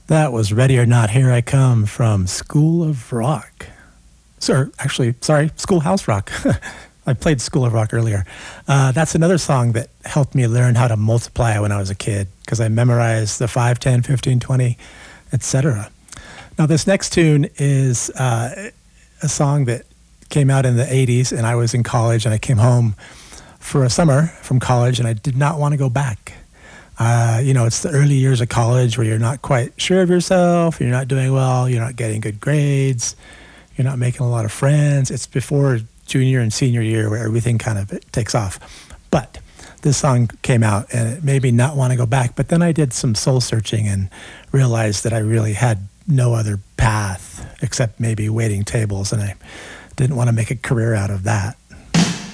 That was Ready or Not, Here I Come from School of Rock. Sorry, Schoolhouse Rock. I played School of Rock earlier. That's another song that helped me learn how to multiply when I was a kid because I memorized the 5, 10, 15, 20, etc. Now, this next tune is a song that came out in the 80s, and I was in college, and I came home for a summer from college, and I did not want to go back. It's the early years of college where you're not quite sure of yourself, you're not doing well, you're not getting good grades, you're not making a lot of friends. It's before junior and senior year where everything kind of takes off. But this song came out and it made me not want to go back. But then I did some soul searching and realized that I really had no other path except maybe waiting tables, and I didn't want to make a career out of that.